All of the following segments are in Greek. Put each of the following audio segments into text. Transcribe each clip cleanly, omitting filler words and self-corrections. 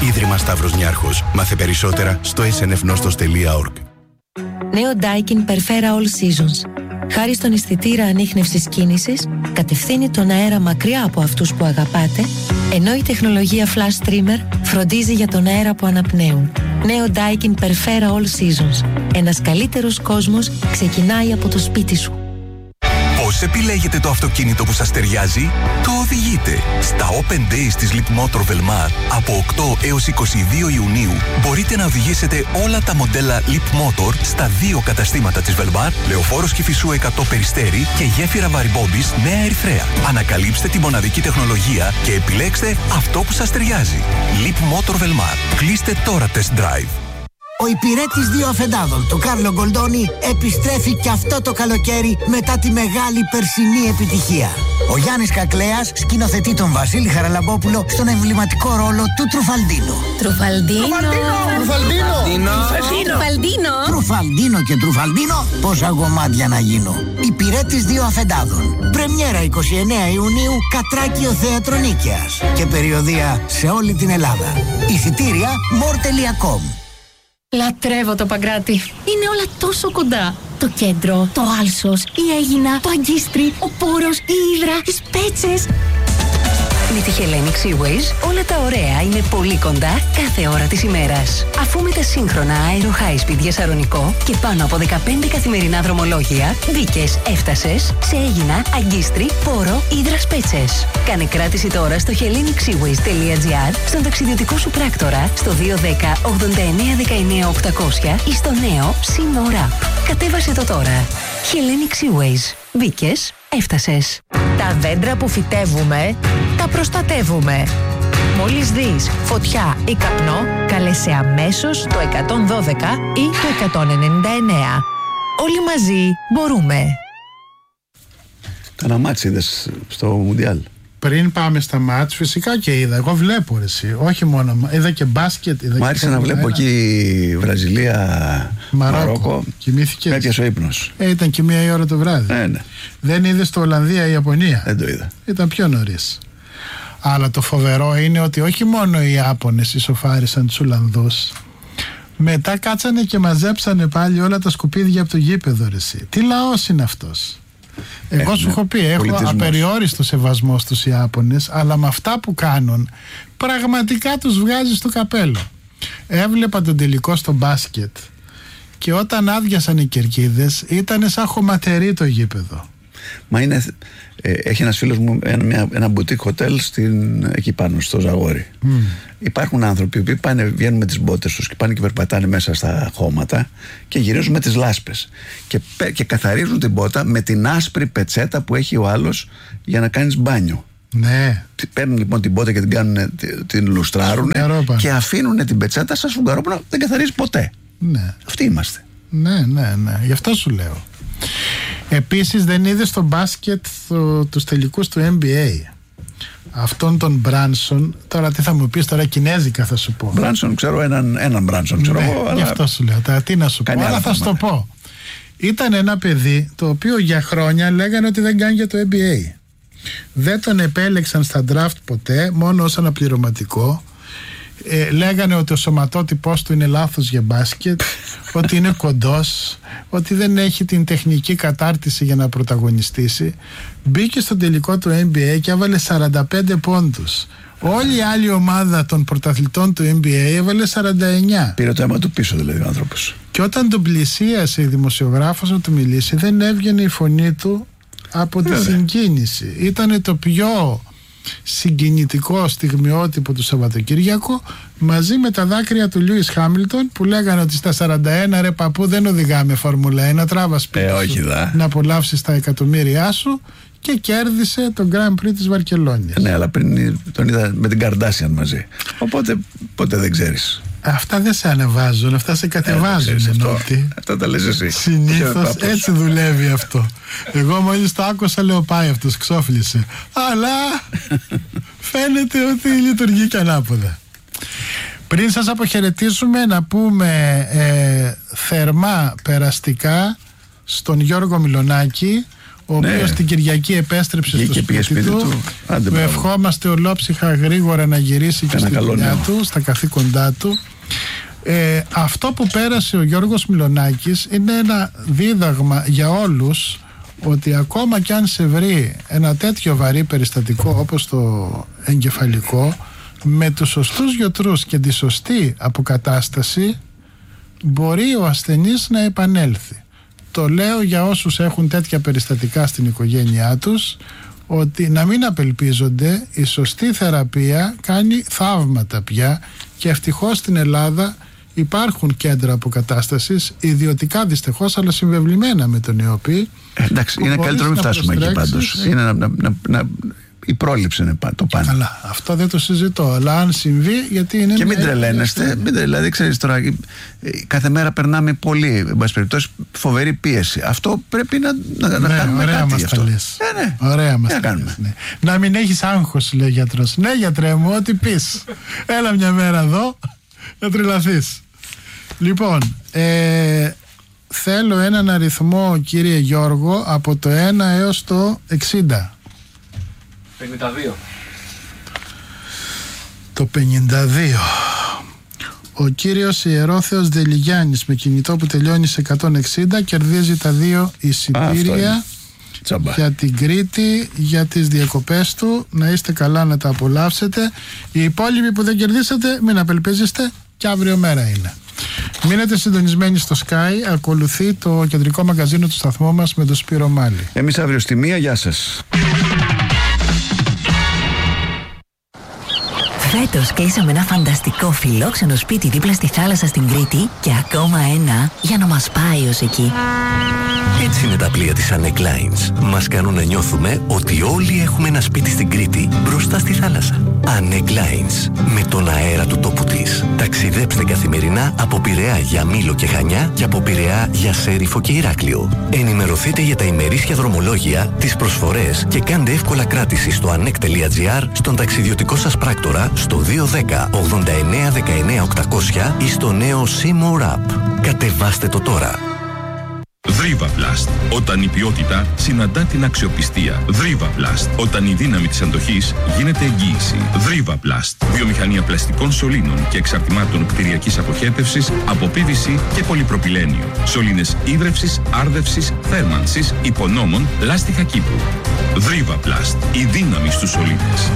Ίδρυμα Σταύρος Νιάρχος. Μάθε περισσότερα στο snfnostos.org. Νέο Daikin Perfera All Seasons. Χάρη στον αισθητήρα ανίχνευσης κίνησης, κατευθύνει τον αέρα μακριά από αυτούς που αγαπάτε, ενώ η τεχνολογία Flash Streamer φροντίζει για τον αέρα που αναπνέουν. Νέο Daikin Perfera All Seasons. Ένας καλύτερος κόσμος ξεκινάει από το σπίτι σου. Πώς επιλέγετε το αυτοκίνητο που σας ταιριάζει? Το οδηγείτε. Στα Open Days της Leapmotor Velmar από 8 έως 22 Ιουνίου μπορείτε να οδηγήσετε όλα τα μοντέλα Leapmotor στα 2 καταστήματα της Velmar, Λεωφόρος Κηφισού 100 Περιστέρι και γέφυρα Βαριμπόμπης Νέα Ερυθρέα. Ανακαλύψτε τη μοναδική τεχνολογία και επιλέξτε αυτό που σας ταιριάζει. Leapmotor Velmar. Κλείστε τώρα test drive. Ο υπηρέτης 2 αφεντάδων του Κάρλο Γκολντόνι επιστρέφει και αυτό το καλοκαίρι μετά τη μεγάλη περσινή επιτυχία. Ο Γιάννης Κακλέας σκηνοθετεί τον Βασίλη Χαραλαμπόπουλο στον εμβληματικό ρόλο του Τρουφαλντίνο. Τρουφαλντίνο και Τρουφαλντίνο, πόσα γομάτια να γίνω. Υπηρέτης 2 αφεντάδων. Πρεμιέρα 29 Ιουνίου, Κατράκιο Θέατρο Νίκαιας. Και περιοδεία σε όλη την Ελλάδα. Εισιτήρια more.com. Λατρεύω το Παγκράτη. Είναι όλα τόσο κοντά. Το κέντρο, το Άλσος, η Αίγινα, το Αγκίστρι, ο Πόρος, η Ύδρα, οι Σπέτσες. Με τη Hellenic Seaways όλα τα ωραία είναι πολύ κοντά κάθε ώρα της ημέρας. Αφού με τα σύγχρονα Aero High Speed για Σαρονικό και πάνω από 15 καθημερινά δρομολόγια, μπήκες, έφτασες σε Αίγινα, Αγκίστρι, Πόρο, Ύδρα, Σπέτσες. Κάνε κράτηση τώρα στο hellenic-seaways.gr, στον ταξιδιωτικό σου πράκτορα, στο 210 89 19 800 ή στο νέο Sea App. Κατέβασε το τώρα. Hellenic Seaways. Μπήκες, έφτασες. Τα δέντρα που φυτεύουμε, τα προστατεύουμε. Μόλις δεις φωτιά ή καπνό, καλέσαι αμέσως το 112 ή το 199. Όλοι μαζί μπορούμε. Κάνα μάτς είδες στο Μουντιάλ? Πριν πάμε στα μάτς, φυσικά και είδα. Εγώ βλέπω εσύ. Όχι μόνο. Είδα και μπάσκετ. Μ' άρεσε να βλέπω εκεί Βραζιλία, Μαρόκο. Κοιμήθηκες? Με έπιασε ο ύπνος. Ήταν και 1 η ώρα το βράδυ. Ναι. Δεν είδες το Ολλανδία-Ιαπωνία? Δεν το είδα. Ήταν πιο νωρίς. Αλλά το φοβερό είναι ότι όχι μόνο οι Ιάπωνες ισοφάρισαν τους Ολλανδούς. Μετά κάτσανε και μαζέψανε πάλι όλα τα σκουπίδια από το γήπεδο, ρε εσύ. Τι λαός είναι αυτός? Εγώ σου έχω πει, έχω απεριόριστο σεβασμό στους Ιάπωνες, αλλά με αυτά που κάνουν πραγματικά τους βγάζει στο καπέλο. Έβλεπα τον τελικό στο μπάσκετ και όταν άδειασαν οι κερκίδες ήταν σαν χωματερή το γήπεδο. Μα είναι, έχει ένας φίλος μου ένα boutique hotel εκεί πάνω στο Ζαγόρι. Υπάρχουν άνθρωποι που βγαίνουν με τις μπότες τους και πάνε και περπατάνε μέσα στα χώματα και γυρίζουν με τις λάσπες και καθαρίζουν την μπότα με την άσπρη πετσέτα που έχει ο άλλος για να κάνεις μπάνιο. Ναι. Παίρνουν λοιπόν την μπότα και την λουστράρουν και αφήνουν την πετσέτα σαν σφουγγαρόπουλο, δεν καθαρίζει ποτέ. Ναι. Αυτοί είμαστε. Ναι, γι' αυτό σου λέω. Επίσης δεν είδες στο μπάσκετ τους τελικούς του NBA? Αυτόν τον Μπράνσον, τώρα τι θα μου πεις, τώρα κινέζικα θα σου πω. Μπράνσον, ξέρω έναν Μπράνσον, ξέρω εγώ. Γι' αυτό σου λέω, τώρα τι να σου πω, αλλά θα σου το πω. Ήταν ένα παιδί το οποίο για χρόνια λέγανε ότι δεν κάνει για το NBA. Δεν τον επέλεξαν στα draft ποτέ, μόνο ως αναπληρωματικό. Λέγανε ότι ο σωματότυπός του είναι λάθος για μπάσκετ, ότι είναι κοντός, ότι δεν έχει την τεχνική κατάρτιση για να πρωταγωνιστήσει. Μπήκε στο τελικό του NBA και έβαλε 45 πόντους. Όλη η άλλη ομάδα των πρωταθλητών του NBA έβαλε 49. Πήρε το αίμα του πίσω δηλαδή ο άνθρωπος. Και όταν τον πλησίασε η δημοσιογράφος να του μιλήσει, δεν έβγαινε η φωνή του από τη συγκίνηση. Ήτανε το πιο συγκινητικό στιγμιότυπο του Σαββατοκύριακου, μαζί με τα δάκρυα του Λιούις Χάμιλτον που λέγανε ότι στα 41 ρε παππού δεν οδηγάμε Φόρμουλα 1, τράβα σπίτι σου να απολαύσεις τα εκατομμύρια σου, και κέρδισε τον Grand Prix της Βαρκελόνης. Ναι, αλλά πριν τον είδα με την Καρντάσιαν μαζί, οπότε ποτέ δεν ξέρεις. Αυτά δεν σε ανεβάζουν, αυτά σε κατεβάζουν. Αυτά τα λες εσύ. Συνήθως έτσι δουλεύει αυτό. Εγώ μόλις το άκουσα λέω πάει αυτός, ξόφλησε. Αλλά φαίνεται ότι λειτουργεί και ανάποδα. Πριν σας αποχαιρετήσουμε να πούμε θερμά περαστικά στον Γιώργο Μιλονάκη, ο οποίος την Κυριακή επέστρεψε στο σπίτι του. Του ευχόμαστε ολόψυχα γρήγορα να γυρίσει και στη δουλειά του, στα καθήκοντά του. Αυτό που πέρασε ο Γιώργος Μιλονάκης είναι ένα δίδαγμα για όλους, ότι ακόμα κι αν σε βρει ένα τέτοιο βαρύ περιστατικό όπως το εγκεφαλικό, με τους σωστούς γιατρούς και τη σωστή αποκατάσταση μπορεί ο ασθενής να επανέλθει. Το λέω για όσους έχουν τέτοια περιστατικά στην οικογένειά τους, ότι να μην απελπίζονται, η σωστή θεραπεία κάνει θαύματα πια, και ευτυχώς στην Ελλάδα υπάρχουν κέντρα αποκατάστασης, ιδιωτικά δυστυχώς, αλλά συμβεβλημένα με τον ΙΟΠΗ. Εντάξει, είναι καλύτερο να μην φτάσουμε εκεί πάντως. Είναι η πρόληψη είναι το πάνω. Αλλά αυτό δεν το συζητώ. Αλλά αν συμβεί, γιατί είναι. Και μην τρελαίνεστε. Δηλαδή, ξέρεις τώρα, κάθε μέρα περνάμε πολύ, εν πάση περιπτώσει, φοβερή πίεση. Αυτό πρέπει να κάνουμε ωραία κάτι. Μας αυτό. τα λες. Ναι. Ωραία μας τα κάνουμε. Ναι. Να μην έχεις άγχος, λέει ο γιατρός. Ναι, γιατρέ μου, ό,τι πεις. Έλα μια μέρα εδώ να τρελαθείς. Λοιπόν, θέλω έναν αριθμό, κύριε Γιώργο, από το 1 έως το 60. 52. Το 52. Ο κύριος Ιερόθεος Δελιγιάννης με κινητό που τελειώνει σε 160 κερδίζει τα 2 εισιτήρια για την Κρήτη, για τις διακοπές του. Να είστε καλά, να τα απολαύσετε. Οι υπόλοιποι που δεν κερδίσατε, μην απελπίζεστε, και αύριο μέρα είναι. Μείνετε συντονισμένοι στο Sky. Ακολουθεί το κεντρικό μαγκαζίνο του σταθμού μας με τον Σπύρο Μάλη. Εμείς αύριο στη 1, γεια σας. Φέτος κλείσαμε ένα φανταστικό φιλόξενο σπίτι δίπλα στη θάλασσα στην Κρήτη και ακόμα ένα για να μας πάει ως εκεί. Έτσι είναι τα πλοία της Annec Lines. Μας κάνουν να νιώθουμε ότι όλοι έχουμε ένα σπίτι στην Κρήτη μπροστά στη θάλασσα. Annec Lines. Με τον αέρα του τόπου της. Ταξιδέψτε καθημερινά από Πειραιά για Μήλο και Χανιά και από Πειραιά για Σέριφο και Ηράκλειο. Ενημερωθείτε για τα ημερήσια δρομολόγια, τις προσφορές και κάντε εύκολα κράτηση στο annec.gr, στον ταξιδιωτικό σας πράκτορα, στο 210 89 19 800 ή στο νέο Seymour App. Κατεβάστε το τώρα. Δρίβαβλαστ. Όταν η ποιότητα συναντά την αξιοπιστία. Δρίβαβλαστ. Όταν η δύναμη της αντοχής γίνεται εγγύηση. Δρίβαβλαστ. Βιομηχανία πλαστικών σωλήνων και εξαρτημάτων κτηριακής αποχέτευσης από PVC και πολυπροπυλένιο. Σωλήνες ίδρευσης, άρδευσης, θέρμανσης, υπονόμων, λάστιχα κήπου. Δρίβαβλαστ. Η δύναμη στους σωλήνες.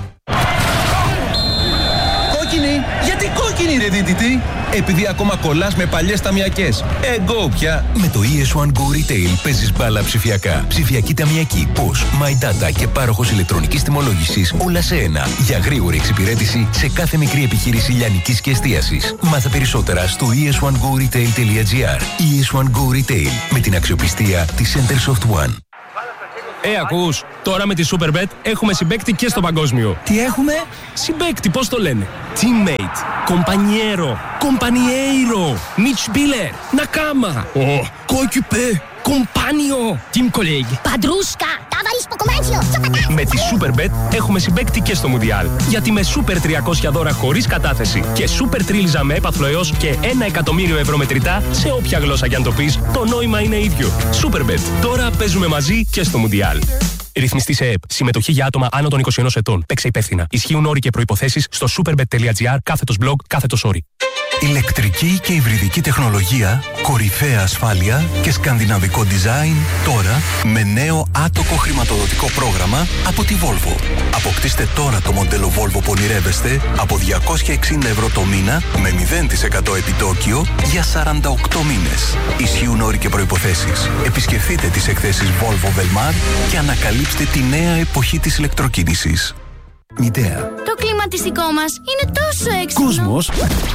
Κόκκινη! Γιατί κόκκινη, ρε δίδυτη? Επειδή ακόμα κολλάς με παλιές ταμιακές. Εγώ πια. Με το ES1 Go Retail παίζεις μπάλα ψηφιακά. Ψηφιακή ταμιακή, POS, My Data και πάροχος ηλεκτρονικής τιμολόγησης, όλα σε ένα. Για γρήγορη εξυπηρέτηση σε κάθε μικρή επιχείρηση λιανικής και εστίασης. Μάθε περισσότερα στο es1goretail.gr. ES1 Go Retail, με την αξιοπιστία της Centersoft One. Ακούς, τώρα με τη Superbet έχουμε συμπαίκτη και στο παγκόσμιο. Τι έχουμε? Συμπαίκτη, πώς το λένε? Teammate, compañero, compañeiro, Mitspieler, Nakama, coéquipier, compagno, team colleague, Padrusca, ταβαρίσκο κομμάτσιο. Με τη Superbet έχουμε συμπαίκτη και στο Μουντιάλ. Γιατί με Super 300 δώρα χωρίς κατάθεση και Super Τρίλιζα με έπαθλο έως και 1 εκατομμύριο ευρώ μετρητά, σε όποια γλώσσα κι αν το πεις, το νόημα είναι ίδιο. Superbet. Τώρα παίζουμε μαζί και στο Μουντιάλ. Ρυθμιστή σε ΕΕΠ. Συμμετοχή για άτομα άνω των 21 ετών. Παίξε υπεύθυνα. Ισχύουν όροι και προϋποθέσεις στο superbet.gr/blog/όροι. Ηλεκτρική και υβριδική τεχνολογία, κορυφαία ασφάλεια και σκανδιναβικό design τώρα με νέο άτοκο χρηματοδοτικό πρόγραμμα από τη Volvo. Αποκτήστε τώρα το μοντέλο Volvo που ονειρεύεστε από 260 ευρώ το μήνα με 0% επιτόκιο για 48 μήνες. Ισχύουν όροι και προϋποθέσεις. Επισκεφτείτε τις εκθέσεις Volvo Velmar και ανακαλύψτε τη νέα εποχή της ηλεκτροκίνησης. Μητέα. Το κλιματιστικό μας είναι τόσο έξυπνο. Κόσμος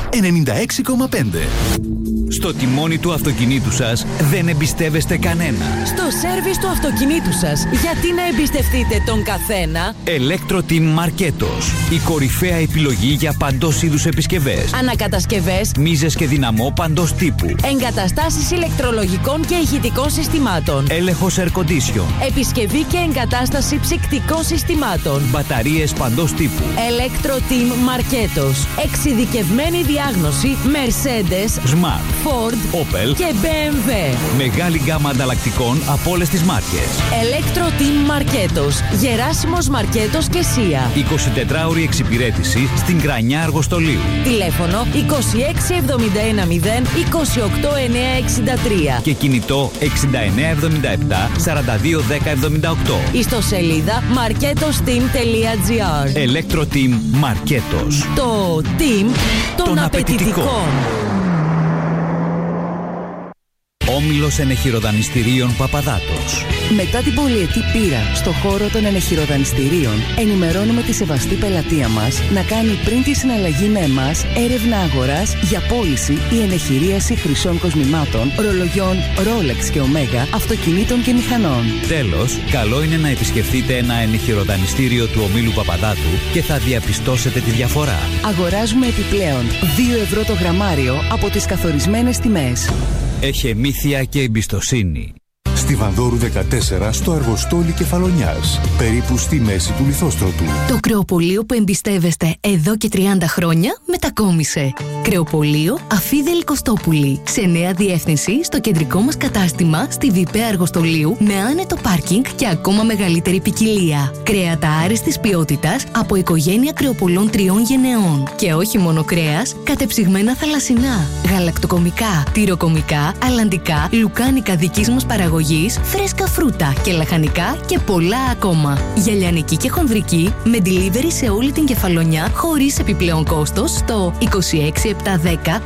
96,5. Στο τιμόνι του αυτοκινήτου σας δεν εμπιστεύεστε κανένα. Στο σέρβις του αυτοκινήτου σας, γιατί να εμπιστευτείτε τον καθένα? Electro-Team Marketos. Η κορυφαία επιλογή για παντός είδους επισκευές. Ανακατασκευές, μίζες και δυναμό παντός τύπου. εγκαταστάσεις ηλεκτρολογικών και ηχητικών συστημάτων. Έλεγχος air condition. Επισκευή και εγκατάσταση ψυκτικών συστημάτων. Μπαταρίες παντός παντός τύπου. Electro Team Marketos. Εξειδικευμένη διάγνωση Mercedes, Smart, Ford, Opel και BMW. Μεγάλη γκάμα ανταλλακτικών από όλες τις μάρκες. Electro Team Marketos. Γεράσιμος Μαρκέτος και Σία. 24ωρη εξυπηρέτηση στην Κρανιά Αργοστολίου. Τηλέφωνο 26710 28963. Και κινητό 6977 421078. Ιστοσελίδα marketosteam.gr. Electro Team Marketos. Το team των απαιτητικών. Όμιλος Ενεχειροδανιστηρίων Παπαδάτος. Μετά την πολυετή πείρα στο χώρο των ενεχειροδανιστηρίων, ενημερώνουμε τη σεβαστή πελατεία μας να κάνει πριν τη συναλλαγή με εμάς έρευνα αγοράς για πώληση ή ενεχειρίαση χρυσών κοσμημάτων, ρολογιών Rolex και Omega, αυτοκινήτων και μηχανών. Τέλος, καλό είναι να επισκεφτείτε ένα ενεχειροδανιστήριο του ομίλου Παπαδάτου και θα διαπιστώσετε τη διαφορά. Αγοράζουμε επιπλέον 2 ευρώ το γραμμάριο από τις καθορισμένες τιμές. Έχει μύθια και εμπιστοσύνη. Στη Βανδόρου 14, στο Αργοστόλι Κεφαλονιάς, περίπου στη μέση του Λιθόστρωτου. Το κρεοπωλείο που εμπιστεύεστε εδώ και 30 χρόνια μετακόμισε. Κρεοπωλείο Αφίδελη Κωστόπουλη. Σε νέα διεύθυνση στο κεντρικό μας κατάστημα στη Βιπαία Αργοστολίου με άνετο πάρκινγκ και ακόμα μεγαλύτερη ποικιλία. Κρέατα άριστης ποιότητας από οικογένεια κρεοπωλών 3 γενεών. Και όχι μόνο κρέας, κατεψυγμένα θαλασσινά, γαλακτοκομικά, τυροκομικά, αλλαντικά, λουκάνικα δικής μας παραγωγής, φρέσκα φρούτα και λαχανικά και πολλά ακόμα. Για λιανική και χονδρική με delivery σε όλη την Κεφαλονιά χωρίς επιπλέον κόστος στο 26710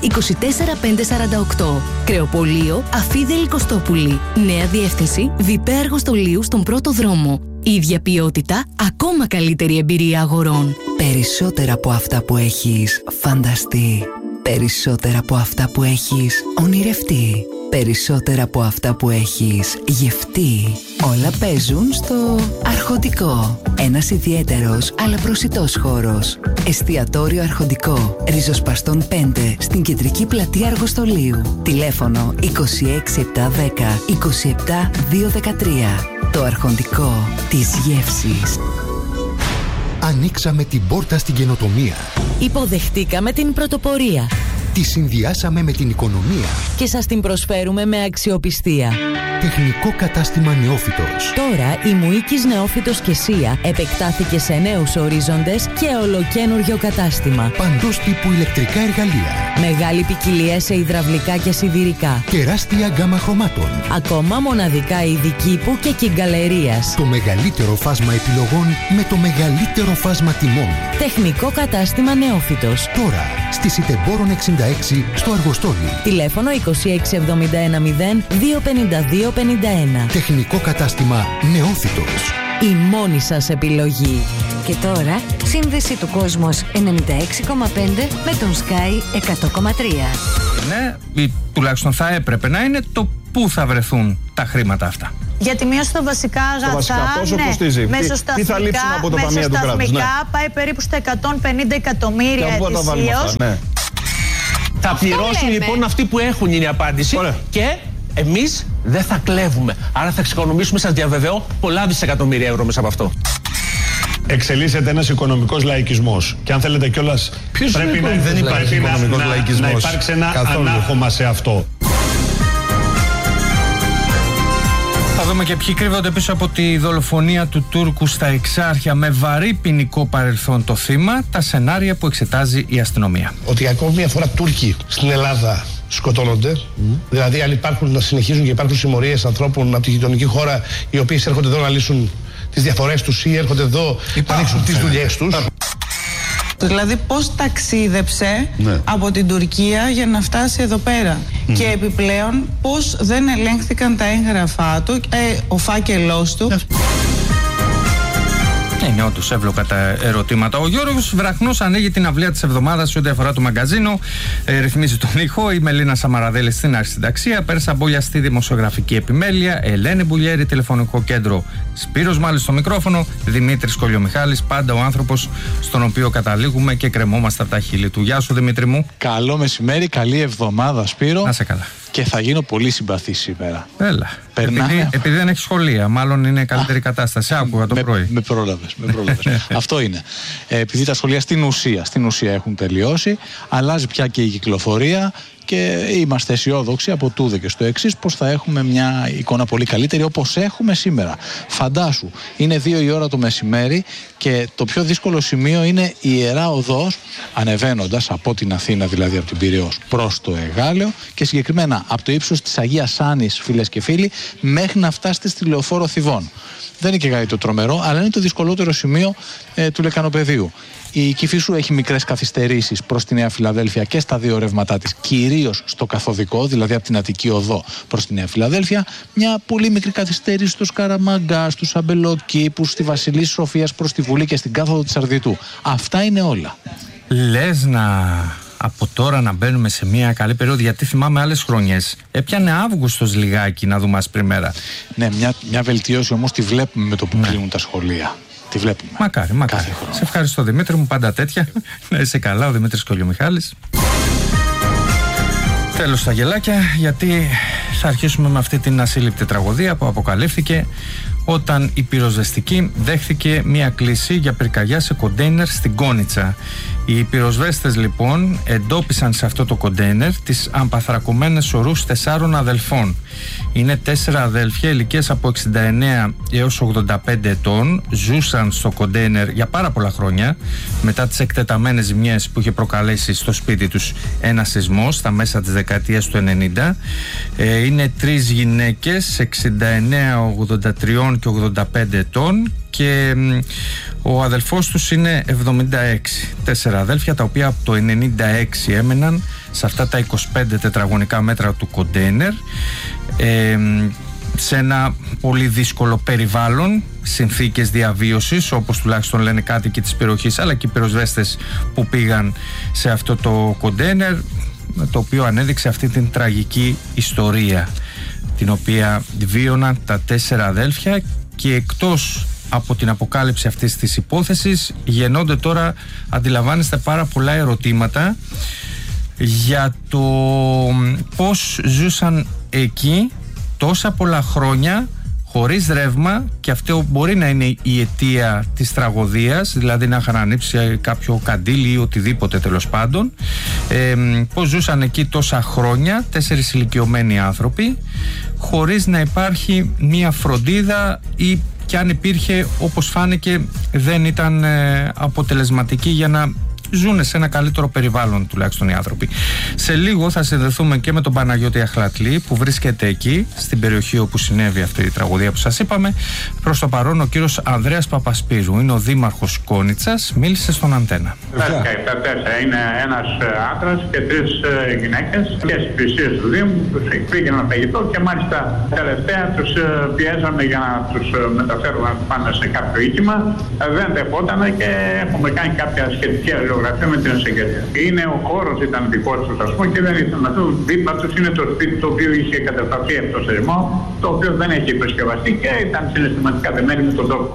24548. Κρεοπωλείο Αφίδελη Κωστόπουλη. Νέα διεύθυνση Βιπαία Αργοστολίου στον πρώτο δρόμο. Ίδια ποιότητα, ακόμα καλύτερη εμπειρία αγορών. Περισσότερα από αυτά που έχεις φανταστεί. Περισσότερα από αυτά που έχεις ονειρευτεί. Περισσότερα από αυτά που έχεις γευτεί. Όλα παίζουν στο Αρχοντικό. Ένας ιδιαίτερος αλλά προσιτός χώρος. Εστιατόριο Αρχοντικό. Ριζοσπαστών 5 στην κεντρική πλατεία Αργοστολίου. Τηλέφωνο 26710 27213. Το Αρχοντικό της γεύσης. Ανοίξαμε την πόρτα στην καινοτομία. Υποδεχτήκαμε την πρωτοπορία. Τη συνδυάσαμε με την οικονομία. Και σας την προσφέρουμε με αξιοπιστία. Τεχνικό κατάστημα Νεόφυτος. Τώρα η Μουίκης Νεόφυτος και Σία επεκτάθηκε σε νέους ορίζοντες και ολοκένουργιο κατάστημα. Παντός τύπου ηλεκτρικά εργαλεία. Μεγάλη ποικιλία σε υδραυλικά και σιδηρικά. Τεράστια γκάμα χρωμάτων. Ακόμα μοναδικά είδη κήπου και κυγκαλερίας. Το μεγαλύτερο φάσμα επιλογών με το μεγαλύτερο φάσμα τιμών. Τεχνικό κατάστημα Νεόφυτος. Τώρα στη Σιτεμπόρων 66 στο Αργοστόλι. Τηλέφωνο 26710 25251. Τεχνικό κατάστημα Νεόφυτος. Η μόνη σας επιλογή. Και τώρα, σύνδεση του Κόσμος 96,5 με τον Sky 100,3. Ναι, ή τουλάχιστον θα έπρεπε να είναι το πού θα βρεθούν τα χρήματα αυτά. Για τη μείωση των βασικά αγαθά, πόσο κοστίζει, τι θα λείψουν από τα ταμεία του κράτους. Ναι. Πάει περίπου στα 150 εκατομμύρια ετησίως. Ναι. Θα πληρώσουν λοιπόν αυτοί που έχουν, είναι η απάντηση. Ωραία. Και εμείς δεν θα κλέβουμε. Άρα θα εξοικονομήσουμε, σας διαβεβαιώ, πολλά δισεκατομμύρια ευρώ μέσα από αυτό. Εξελίσσεται ένας οικονομικός λαϊκισμός. Και αν θέλετε κιόλας, πρέπει να υπάρξει ένα ανάχωμα σε αυτό. Θα δούμε και ποιοι κρύβονται πίσω από τη δολοφονία του Τούρκου στα Εξάρχεια με βαρύ ποινικό παρελθόν το θύμα, τα σενάρια που εξετάζει η αστυνομία. Ότι ακόμη μια φορά Τούρκοι στην Ελλάδα σκοτώνονται. Δηλαδή, αν υπάρχουν, να συνεχίζουν και υπάρχουν συμμορίες ανθρώπων από τη γειτονική χώρα, οι οποίοι έρχονται εδώ να λύσουν τις διαφορές τους ή έρχονται εδώ να ανοίξουν τις δουλειές τους. Δηλαδή πώς ταξίδεψε από την Τουρκία για να φτάσει εδώ πέρα. Και επιπλέον πώς δεν ελέγχθηκαν τα έγγραφά του, ο φάκελός του. Είναι όντως εύλογα τα ερωτήματα. Ο Γιώργος Βραχνός ανοίγει την αυλαία της εβδομάδας σε ό,τι αφορά το μαγκαζίνο. Ρυθμίζει τον ήχο. Η Μελίνα Σαμαραδέλη στην αρχισυνταξία. Πέρσα Μπόλια στη δημοσιογραφική επιμέλεια. Ελένη Μπουλιέρη, τηλεφωνικό κέντρο. Σπύρος Μάλης στο μικρόφωνο. Δημήτρης Κολιομιχάλης, πάντα ο άνθρωπος στον οποίο καταλήγουμε και κρεμόμαστε από τα χείλη του. Γεια σου, Δημήτρη μου. Καλό μεσημέρι, καλή εβδομάδα, Σπύρο. Να σε καλά. και θα γίνω πολύ συμπαθής σήμερα. Έλα. Επειδή δεν έχει σχολεία, μάλλον είναι καλύτερη κατάσταση. Άκουγα το πρωί. Με πρόλαβες. Αυτό είναι. Επειδή τα σχολεία στην ουσία έχουν τελειώσει, αλλάζει πια και η κυκλοφορία και είμαστε αισιόδοξοι από τούδε και στο εξής πως θα έχουμε μια εικόνα πολύ καλύτερη όπως έχουμε σήμερα. Φαντάσου, είναι 2 η ώρα το μεσημέρι και το πιο δύσκολο σημείο είναι η Ιερά Οδός, ανεβαίνοντας από την Αθήνα, δηλαδή από την Πειραιώς προς το Εγάλεο και συγκεκριμένα από το ύψος της Αγίας Άννης, φίλες και φίλοι, μέχρι να φτάσετε στη Λεωφόρο Θηβών. Δεν είναι και κάτι το τρομερό, αλλά είναι το δυσκολότερο σημείο του Λεκανοπεδίου. Η Κηφισού έχει μικρές καθυστερήσεις προς τη Νέα Φιλαδέλφια και στα 2 ρεύματά της, κυρίως στο καθοδικό, δηλαδή από την Αττική Οδό προς τη Νέα Φιλαδέλφια. Μια πολύ μικρή καθυστέρηση στο Σκαραμαγκά, στους Αμπελοκήπους, στη Βασιλής Σοφίας προς τη Βουλή και στην κάθοδο της Αρδιτού. Αυτά είναι όλα. Λες από τώρα να μπαίνουμε σε μια καλή περίοδο, γιατί θυμάμαι άλλες χρονιές έπιανε Αύγουστος λιγάκι να δούμε άσπρη μέρα. Ναι, μια βελτίωση όμως τη βλέπουμε με το που κλείνουν τα σχολεία. Τη βλέπουμε. Μακάρι. Σε ευχαριστώ Δημήτρη μου, πάντα τέτοια. Να είσαι καλά, ο Δημήτρης Κολιομιχάλης. Τέλος τα γελάκια, γιατί θα αρχίσουμε με αυτή την ασύλληπτη τραγωδία που αποκαλύφθηκε όταν η πυροσβεστική δέχθηκε μία κλήση για πυρκαγιά σε κοντέινερ στην Κόνιτσα. Οι πυροσβέστες λοιπόν εντόπισαν σε αυτό το κοντέινερ τις αμπαθρακωμένες ορούς 4 αδελφών. Είναι 4 αδέλφια ηλικίας από 69 έως 85 ετών, ζούσαν στο κοντέινερ για πάρα πολλά χρόνια μετά τις εκτεταμένες ζημιές που είχε προκαλέσει στο σπίτι τους ένα σεισμός στα μέσα της δεκαετίας του 90. Είναι 3 γυναίκες 69, 83 και 85 ετών και ο αδελφός τους είναι 76. 4 αδέλφια τα οποία από το 96 έμεναν σε αυτά τα 25 τετραγωνικά μέτρα του κοντέινερ, σε ένα πολύ δύσκολο περιβάλλον, συνθήκες διαβίωσης, όπως τουλάχιστον λένε κάτοικοι της περιοχής αλλά και οι πυροσβέστες που πήγαν σε αυτό το κοντέινερ, το οποίο ανέδειξε αυτή την τραγική ιστορία την οποία βίωναν τα 4 αδέλφια. Και εκτός από την αποκάλυψη αυτής της υπόθεσης γεννώνται τώρα, αντιλαμβάνεστε, πάρα πολλά ερωτήματα για το πώς ζούσαν εκεί τόσα πολλά χρόνια χωρίς ρεύμα, και αυτό μπορεί να είναι η αιτία της τραγωδίας, δηλαδή να είχαν ανοίξει κάποιο καντήλι ή οτιδήποτε τέλος πάντων. Πώς ζούσαν εκεί τόσα χρόνια 4 ηλικιωμένοι άνθρωποι χωρίς να υπάρχει μία φροντίδα, ή και αν υπήρχε, όπως φάνηκε, δεν ήταν αποτελεσματική για να ζουν σε ένα καλύτερο περιβάλλον τουλάχιστον οι άνθρωποι. Σε λίγο θα συνδεθούμε και με τον Παναγιώτη Αχλατλή που βρίσκεται εκεί στην περιοχή όπου συνέβη αυτή η τραγωδία που σας είπαμε. Προς το παρόν ο κύριος Ανδρέας Παπασπύρου είναι ο δήμαρχος Κόνιτσας, μίλησε στον Αντένα. Είναι ένας άντρας και 3 γυναίκες και στις υπηρεσίες του Δήμου τους πήγαιναν φαγητό και μάλιστα τελευταία τους πιέζαμε για να τους μεταφέρουμε πάνω σε κάποιο οίκημα. Δεν δεχόταν και έχουμε κάνει κάποια σχετική αλληλογραφία με την εισαγγελία. Είναι ο χώρος, ήταν δικός τους, ας πούμε, και δεν ήθελαν να δουν. Δίπλα τους είναι το σπίτι το οποίο είχε κατασταθεί από το σεισμό, το οποίο δεν έχει επισκευαστεί και ήταν συναισθηματικά δεμένοι με τον τόπο.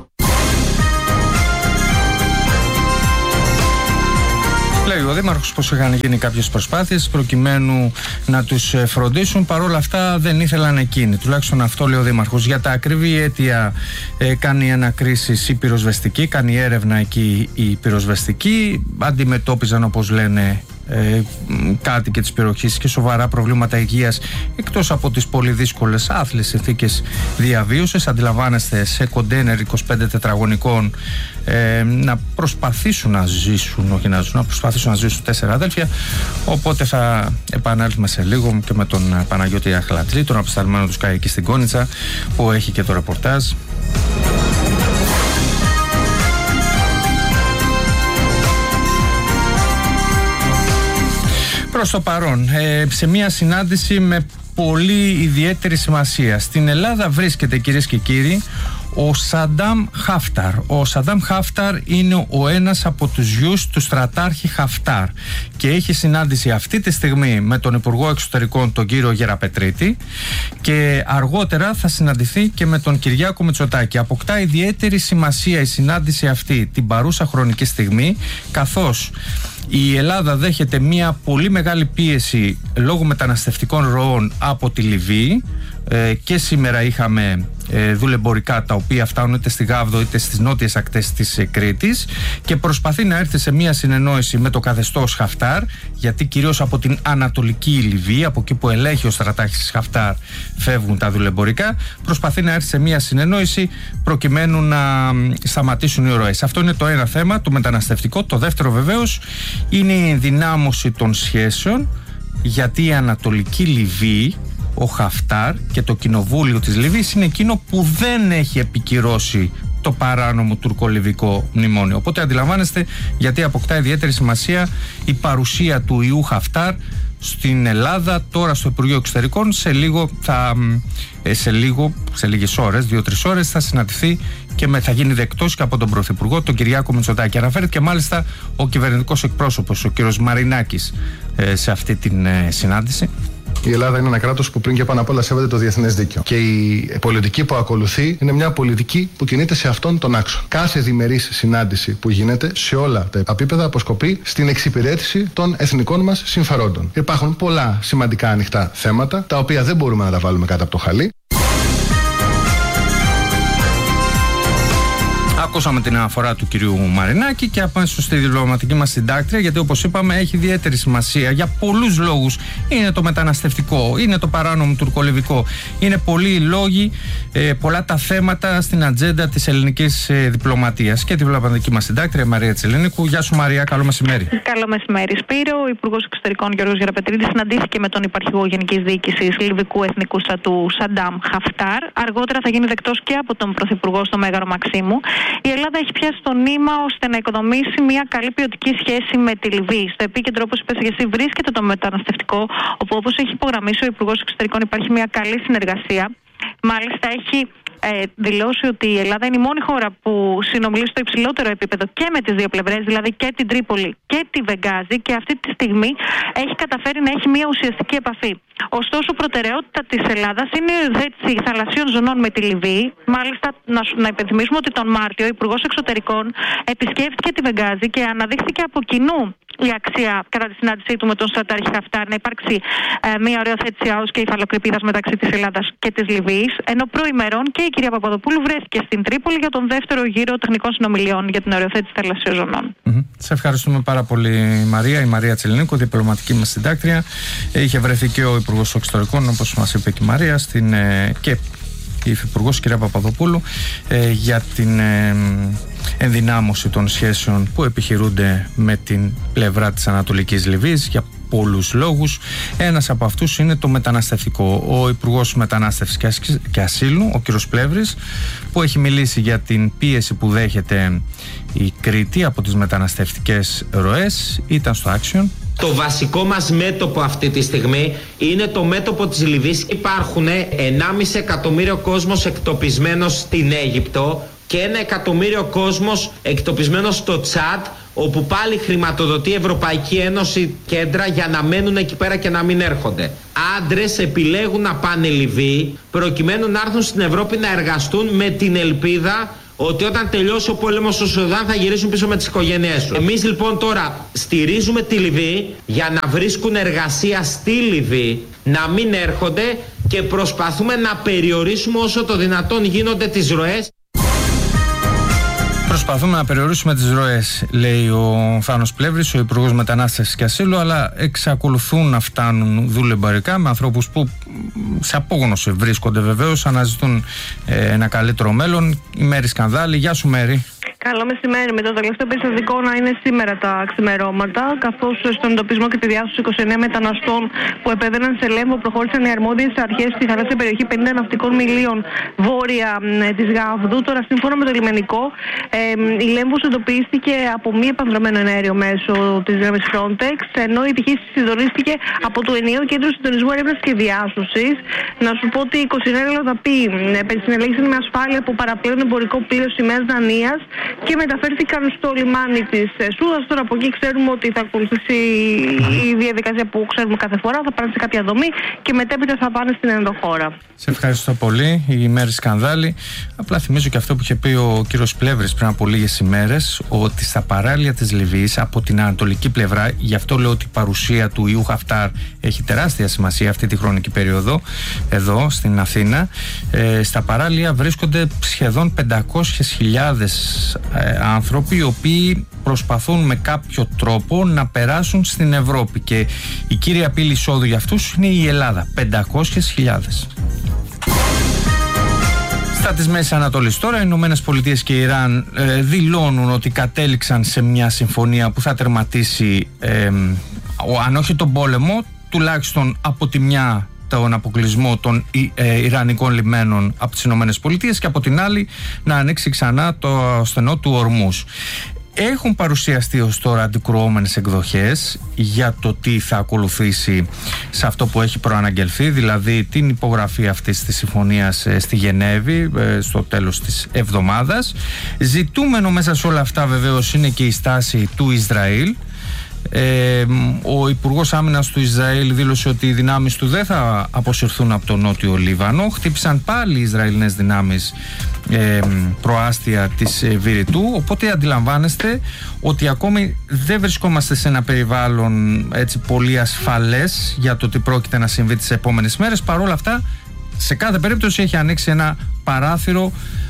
Λέει ο Δήμαρχος πως είχαν γίνει κάποιες προσπάθειες προκειμένου να τους φροντίσουν, παρόλα αυτά δεν ήθελαν εκείνοι. Τουλάχιστον αυτό λέει ο Δήμαρχος. Για τα ακριβή αίτια κάνει ανακρίσεις η πυροσβεστική, κάνει έρευνα εκεί η πυροσβεστική. Αντιμετώπιζαν, όπως λένε, κάτοικοι της περιοχής και σοβαρά προβλήματα υγείας, εκτός από τις πολύ δύσκολες άθλιες συνθήκες διαβίωσης. Αντιλαμβάνεστε, σε κοντέινερ 25 τετραγωνικών να προσπαθήσουν να ζήσουν, όχι να ζουν, να προσπαθήσουν να ζήσουν 4 αδέλφια. Οπότε θα επανέλθουμε σε λίγο και με τον Παναγιώτη Αχλατλή, τον απεσταλμένο του Sky εκεί στην Κόνιτσα, που έχει και το ρεπορτάζ. Προς το παρόν, σε μια συνάντηση με πολύ ιδιαίτερη σημασία. Στην Ελλάδα βρίσκεται, κυρίες και κύριοι, ο Σαντάμ Χάφταρ. Ο Σαντάμ Χάφταρ είναι ο ένας από τους γιους του στρατάρχη Χαφτάρ και έχει συνάντηση αυτή τη στιγμή με τον Υπουργό Εξωτερικών, τον κύριο Γεραπετρίτη, και αργότερα θα συναντηθεί και με τον Κυριάκο Μητσοτάκη. Αποκτά ιδιαίτερη σημασία η συνάντηση αυτή την παρούσα χρονική στιγμή, καθώς η Ελλάδα δέχεται μια πολύ μεγάλη πίεση λόγω μεταναστευτικών ροών από τη Λιβύη, και σήμερα είχαμε δουλεμπορικά τα οποία φτάνουν είτε στη Γάβδο είτε στις νότιες ακτές της Κρήτης, και προσπαθεί να έρθει σε μια συνεννόηση με το καθεστώς Χαφτάρ, γιατί κυρίως από την Ανατολική Λιβύη, από εκεί που ελέγχει ο στρατάρχης Χαφτάρ, φεύγουν τα δουλεμπορικά, προσπαθεί να έρθει σε μια συνεννόηση προκειμένου να σταματήσουν οι ροές. Αυτό είναι το ένα θέμα, το μεταναστευτικό. Το δεύτερο βεβαίως είναι η ενδυνάμωση των σχέσεων, γιατί η Ανατολική Λιβύη, ο Χαφτάρ και το κοινοβούλιο της Λιβύης είναι εκείνο που δεν έχει επικυρώσει το παράνομο τουρκολιβικό μνημόνιο. Οπότε αντιλαμβάνεστε γιατί αποκτά ιδιαίτερη σημασία η παρουσία του ιού Χαφτάρ στην Ελλάδα, τώρα στο Υπουργείο Εξωτερικών. Σε λίγες ώρες, 2-3 ώρες, θα συναντηθεί και θα γίνει δεκτός και από τον Πρωθυπουργό, τον Κυριάκο Μητσοτάκη. Αναφέρεται και μάλιστα ο κυβερνητικός εκπρόσωπος, ο κύριος Μαρινάκης, σε αυτή την συνάντηση. Η Ελλάδα είναι ένα κράτος που πριν και πάνω απ' όλα σέβεται το διεθνές δίκαιο. Και η πολιτική που ακολουθεί είναι μια πολιτική που κινείται σε αυτόν τον άξονα. Κάθε διμερής συνάντηση που γίνεται σε όλα τα επίπεδα αποσκοπεί στην εξυπηρέτηση των εθνικών μας συμφερόντων. Υπάρχουν πολλά σημαντικά ανοιχτά θέματα, τα οποία δεν μπορούμε να τα βάλουμε κάτω από το χαλί. Ακούσαμε την αναφορά του κυρίου Μαρινάκη και αμέσως στη διπλωματική μας συντάκτρια, γιατί όπως είπαμε έχει ιδιαίτερη σημασία για πολλούς λόγους. Είναι το μεταναστευτικό, είναι το παράνομο τουρκολιβικό, είναι πολλοί λόγοι, πολλά τα θέματα στην ατζέντα της ελληνικής διπλωματίας. Και τη διπλωματική μας συντάκτρια Μαρία Τσελένικου. Γεια σου Μαρία, καλό μεσημέρι. Καλό μεσημέρι Σπύρο. Ο Υπουργός Εξωτερικών Γιώργος Γεραπετρίτης συναντήθηκε με τον Υπαρχηγό Γενικής Διοίκησης Λιβυκού Εθνικού Στρατού Σαντάμ Χαφτάρ. Αργότερα θα γίνει δεκτός και από τον Πρωθυπουργό στο Μέγαρο Μαξίμου. Η Ελλάδα έχει πιάσει το νήμα ώστε να οικοδομήσει μια καλή ποιοτική σχέση με τη Λιβύη. Στο επίκεντρο, όπως είπες και εσύ, βρίσκεται το μεταναστευτικό, όπου, όπως έχει υπογραμμίσει ο Υπουργός Εξωτερικών, υπάρχει μια καλή συνεργασία. Μάλιστα, έχει δηλώσει ότι η Ελλάδα είναι η μόνη χώρα που συνομιλεί στο υψηλότερο επίπεδο και με τις δύο πλευρές, δηλαδή και την Τρίπολη και τη Βεγγάζη, και αυτή τη στιγμή έχει καταφέρει να έχει μια ουσιαστική επαφή. Ωστόσο, προτεραιότητα της Ελλάδας είναι η υιοθέτηση θαλασσίων ζωνών με τη Λιβύη. Μάλιστα, να υπενθυμίσουμε ότι τον Μάρτιο ο Υπουργός Εξωτερικών επισκέφθηκε τη Βεγγάζη και αναδείχθηκε από κοινού η αξία, κατά τη συνάντησή του με τον στρατάρχη Χαφτάρ, να υπάρξει μια οριοθέτηση ΑΟΣ και υφαλοκρηπίδας μεταξύ της Ελλάδας και της Λιβύης. Ενώ προημερών και η κυρία Παπαδοπούλου βρέθηκε στην Τρίπολη για τον δεύτερο γύρο τεχνικών συνομιλιών για την οριοθέτηση θαλασσίων ζωνών. Σε ευχαριστούμε πάρα πολύ Μαρία. Η Μαρία Τσελενίκου, διπλωματική μας συντάκτρια. Είχε βρεθεί και ο Υπουργός Εξωτερικών, όπως μας είπε και η Μαρία, και η Υφυπουργός κυρία Παπαδοπούλου, για την ενδυνάμωση των σχέσεων που επιχειρούνται με την πλευρά της Ανατολικής Λιβύης για πολλούς λόγους. Ένας από αυτούς είναι το μεταναστευτικό. Ο Υπουργός Μετανάστευσης και Ασύλου, ο κ. Πλεύρης, που έχει μιλήσει για την πίεση που δέχεται η Κρήτη από τις μεταναστευτικές ροές, ήταν στο Action. Το βασικό μας μέτωπο αυτή τη στιγμή είναι το μέτωπο της Λιβύης. Υπάρχουν 1,5 εκατομμύριο κόσμος εκτοπισμένος στην Αίγυπτο και 1 εκατομμύριο κόσμος εκτοπισμένος στο Τσάντ, όπου πάλι χρηματοδοτεί η Ευρωπαϊκή Ένωση κέντρα για να μένουν εκεί πέρα και να μην έρχονται. Άντρες επιλέγουν να πάνε Λιβύη προκειμένου να έρθουν στην Ευρώπη να εργαστούν με την ελπίδα ότι όταν τελειώσει ο πόλεμος στο Σουδάν θα γυρίσουν πίσω με τις οικογένειές τους. Εμείς λοιπόν τώρα στηρίζουμε τη Λιβύη για να βρίσκουν εργασία στη Λιβύη, να μην έρχονται, και προσπαθούμε να περιορίσουμε όσο το δυνατόν γίνονται τις ροές. Προσπαθούμε να περιορίσουμε τις ροές, λέει ο Θάνος Πλεύρης, ο Υπουργός Μετανάστευσης και Ασύλου, αλλά εξακολουθούν να φτάνουν δουλεμπορικά με ανθρώπους που σε απόγνωση βρίσκονται βεβαίως, αναζητούν ένα καλύτερο μέλλον. Η Μέρη Σκανδάλη. Γεια σου Μέρη. Καλό μεσημέρι. Με το τελευταίο περιστατικό να είναι σήμερα τα ξημερώματα, καθώς στον εντοπισμό και τη διάσωση 29 μεταναστών που επέβαιναν σε Λέμβο προχώρησαν οι αρμόδιες αρχές στη θαλάσσια περιοχή 50 ναυτικών μιλίων βόρεια της Γάβδου. Τώρα, σύμφωνα με το λιμενικό, η Λέμβος εντοπίστηκε από μη επανδρομένο εναέριο μέσω της δύναμης Frontex, ενώ η επιχείρηση συντονίστηκε από το ενιαίο κέντρο συντονισμού έρευνας και διάσωσης. Να σου πω ότι 29 Ελλοδαποί συνελέγησαν με ασφάλεια από παραπλέον εμπορικό πλοίο σημαίας Δανίας και μεταφέρθηκαν στο λιμάνι της Σούδας. Τώρα από εκεί ξέρουμε ότι θα ακολουθήσει η διαδικασία που ξέρουμε κάθε φορά, θα πάνε σε κάποια δομή και μετέπειτα θα πάνε στην ενδοχώρα. Σε ευχαριστώ πολύ. Η ημέρη σκανδάλη. Απλά θυμίζω και αυτό που είχε πει ο κύριος Πλεύρης πριν από λίγες ημέρες, ότι στα παράλια της Λιβύης, από την ανατολική πλευρά, γι' αυτό λέω ότι η παρουσία του ιού Χαφτάρ έχει τεράστια σημασία αυτή τη χρονική περίοδο, εδώ στην Αθήνα, στα παράλια βρίσκονται σχεδόν 500.000 άνθρωποι, οι οποίοι προσπαθούν με κάποιο τρόπο να περάσουν στην Ευρώπη, και η κύρια πύλη εισόδου για αυτούς είναι η Ελλάδα. 500.000. Στα της Μέσης Ανατολής τώρα, οι Ηνωμένες Πολιτείες και η Ιράν δηλώνουν ότι κατέληξαν σε μια συμφωνία που θα τερματίσει, αν όχι τον πόλεμο, τουλάχιστον από τη μια τον αποκλεισμό των Ιρανικών λιμένων από τις Ηνωμένες Πολιτείες, και από την άλλη να ανοίξει ξανά το στενό του Ορμούζ. Έχουν παρουσιαστεί ως τώρα αντικρουόμενες εκδοχές για το τι θα ακολουθήσει σε αυτό που έχει προαναγγελθεί, δηλαδή την υπογραφή αυτής της συμφωνίας στη Γενέβη στο τέλος της εβδομάδας. Ζητούμενο μέσα σε όλα αυτά βεβαίως είναι και η στάση του Ισραήλ. Ο Υπουργός Άμυνας του Ισραήλ δήλωσε ότι οι δυνάμεις του δεν θα αποσυρθούν από το Νότιο Λίβανο. Χτύπησαν πάλι οι Ισραηλινές δυνάμεις προάστια της Βηρητού, οπότε αντιλαμβάνεστε ότι ακόμη δεν βρισκόμαστε σε ένα περιβάλλον έτσι πολύ ασφαλές για το τι πρόκειται να συμβεί τις επόμενες μέρες. Παρ' όλα αυτά, σε κάθε περίπτωση έχει ανοίξει ένα παράθυρο,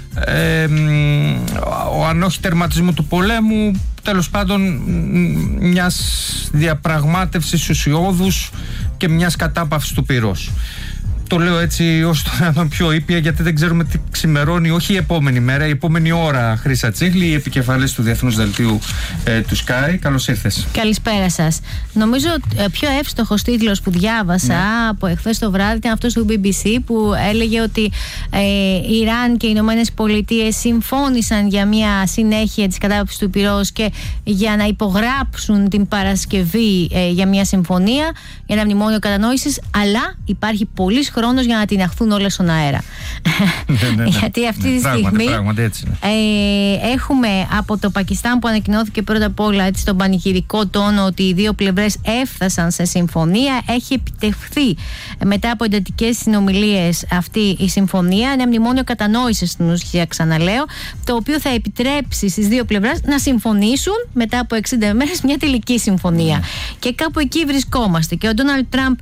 αν όχι τερματισμού του πολέμου, τέλος πάντων μιας διαπραγμάτευσης ουσιώδους και μιας κατάπαυσης του πυρός. Το λέω έτσι όσο το δυνατόν πιο ήπια, γιατί δεν ξέρουμε τι ξημερώνει, όχι η επόμενη μέρα, η επόμενη ώρα. Χρύσα Τσίχλη, η επικεφαλής του Διεθνούς Δελτίου του Sky. Καλώς ήρθες. Καλησπέρα σας. Νομίζω πιο εύστοχος τίτλος που διάβασα από εχθές το βράδυ ήταν αυτός του BBC, που έλεγε ότι η Ιράν και οι Ηνωμένες Πολιτείες συμφώνησαν για μια συνέχεια της κατάπαυσης του πυρός και για να υπογράψουν την Παρασκευή για μια συμφωνία, για ένα μνημόνιο κατανόησης, αλλά υπάρχει πολύς χρόνος για να τιναχθούν όλες στον αέρα. Γιατί αυτή τη στιγμή έχουμε από το Πακιστάν, που ανακοινώθηκε πρώτα απ' όλα έτσι, στον πανηγυρικό τόνο ότι οι δύο πλευρές έφτασαν σε συμφωνία. Έχει επιτευχθεί μετά από εντατικές συνομιλίες αυτή η συμφωνία, ένα μνημόνιο κατανόησης στην ουσία, ξαναλέω, το οποίο θα επιτρέψει στις δύο πλευρές να συμφωνήσουν μετά από 60 μέρες μια τελική συμφωνία. Και κάπου εκεί βρισκόμαστε. Και ο Ντόναλντ Τραμπ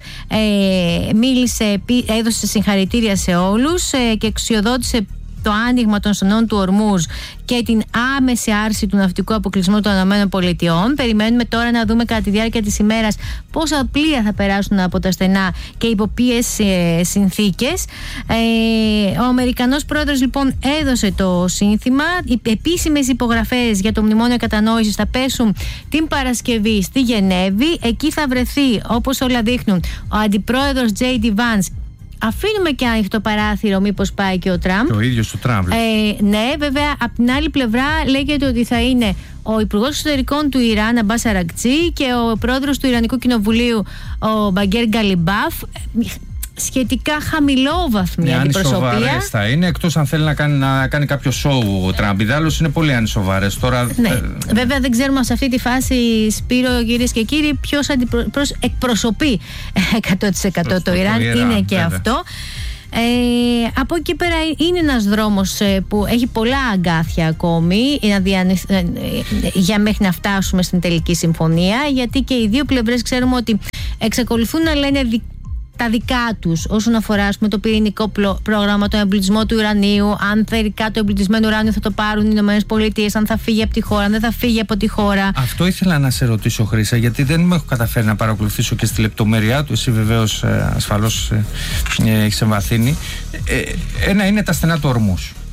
έδωσε συγχαρητήρια σε όλους και εξουσιοδότησε το άνοιγμα των στενών του Ορμούζ και την άμεση άρση του ναυτικού αποκλεισμού των ΗΠΑ. Περιμένουμε τώρα να δούμε κατά τη διάρκεια της ημέρας πόσα πλοία θα περάσουν από τα στενά και υπό ποιες συνθήκες. Ο Αμερικανός πρόεδρος λοιπόν έδωσε το σύνθημα. Οι επίσημες υπογραφές για το μνημόνιο κατανόησης θα πέσουν την Παρασκευή στη Γενέβη. Εκεί θα βρεθεί, όπως όλα δείχνουν, ο αντιπρόεδρος J.D. Vance. Αφήνουμε και ανοιχτό παράθυρο, μήπως πάει και ο Τραμπ. Και ο ίδιος του Τραμπ. Ναι, βέβαια, από την άλλη πλευρά λέγεται ότι θα είναι ο Υπουργός Εξωτερικών του Ιράν, Αμπάς Αρακτσί, και ο πρόεδρος του Ιρανικού Κοινοβουλίου, ο Μπαγκέρ Γκαλιμπάφ. Σχετικά χαμηλόβαθμη αντιπροσωπεία. Ανισοβαρές θα είναι, εκτός αν θέλει να κάνει κάποιο σόου ο Τραμπ. Ιδάλλως είναι πολύ ανισοβαρές. Τώρα, ναι. Βέβαια δεν ξέρουμε σε αυτή τη φάση, Σπύρο, κυρίες και κύριοι, ποιος εκπροσωπεί 100% το Ιράν. Είναι και βέβαια αυτό. Από εκεί πέρα είναι ένας δρόμος που έχει πολλά αγκάθια ακόμη για μέχρι να φτάσουμε στην τελική συμφωνία, γιατί και οι δύο πλευρές ξέρουμε ότι εξακολουθούν να λένε τα δικά τους όσον αφορά, ας πούμε, το πυρηνικό πρόγραμμα, τον εμπλουτισμό του ουρανίου, αν τελικά το εμπλουτισμένο ουράνιο θα το πάρουν οι Ηνωμένες Πολιτείες, αν θα φύγει από τη χώρα, αν δεν θα φύγει από τη χώρα. Αυτό ήθελα να σε ρωτήσω, Χρύσα, γιατί δεν μου έχω καταφέρει να παρακολουθήσω και στη λεπτομέρειά του. Εσύ βεβαίως ασφαλώς έχεις εμβαθύνει. Ένα είναι τα στενά του Ορμούζ.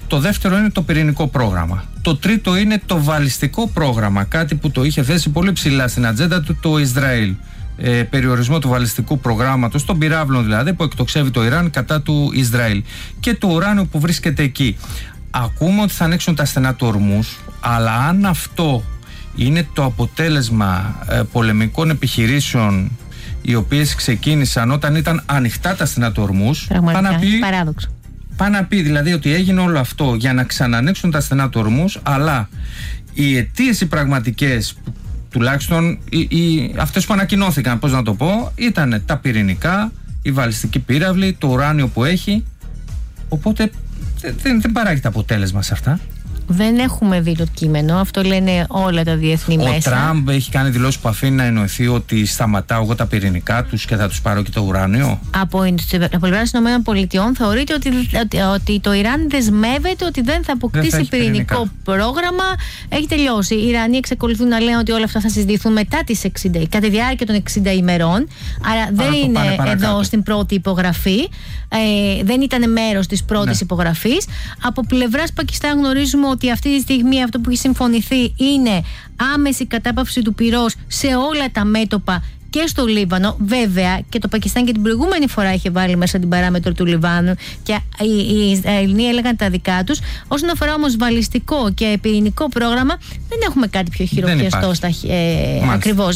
Το δεύτερο είναι το πυρηνικό πρόγραμμα. Το τρίτο είναι το βαλιστικό πρόγραμμα, κάτι που το είχε θέσει πολύ ψηλά στην ατζέντα του το Ισραήλ. Περιορισμό του βαλιστικού προγράμματος, των πυράβλων δηλαδή, που εκτοξεύει το Ιράν κατά του Ισραήλ. Και το ουράνιο που βρίσκεται εκεί. Ακούμε ότι θα ανοίξουν τα στενά του Ορμούζ, αλλά αν αυτό είναι το αποτέλεσμα πολεμικών επιχειρήσεων οι οποίες ξεκίνησαν όταν ήταν ανοιχτά τα στενά του Ορμούζ, παράδοξο. Πάει να πει δηλαδή ότι έγινε όλο αυτό για να ξανανοίξουν τα στενά του Ορμούζ, αλλά οι αιτίες οι πραγματικές, τουλάχιστον αυτές που ανακοινώθηκαν, πώς να το πω, ήταν τα πυρηνικά, η βαλιστική πύραυλη, το ουράνιο που έχει. Οπότε δεν παράγει το αποτέλεσμα σε αυτά. Δεν έχουμε δει το κείμενο, αυτό λένε όλα τα διεθνή μέσα. Ο Τραμπ έχει κάνει δηλώσεις που αφήνει να εννοηθεί ότι σταματάω εγώ τα πυρηνικά τους και θα τους πάρω και το ουράνιο. Από πλευρά των ΗΠΑ θεωρείται ότι το Ιράν δεσμεύεται ότι δεν θα αποκτήσει πυρηνικό πρόγραμμα. Έχει τελειώσει. Οι Ιρανοί εξακολουθούν να λένε ότι όλα αυτά θα συζητηθούν κατά τη διάρκεια των 60 ημερών. Άρα δεν είναι εδώ στην πρώτη υπογραφή. Δεν ήταν μέρος της πρώτης υπογραφής. Από πλευράς Πακιστάν γνωρίζουμε ότι αυτή τη στιγμή αυτό που έχει συμφωνηθεί είναι άμεση κατάπαυση του πυρός σε όλα τα μέτωπα και στο Λίβανο. Βέβαια και το Πακιστάν και την προηγούμενη φορά είχε βάλει μέσα την παράμετρο του Λιβάνου και οι Ισραηλοί έλεγαν τα δικά τους. Όσον αφορά όμως βαλιστικό και πυρηνικό πρόγραμμα, δεν έχουμε κάτι πιο χειροπιαστό ακριβώς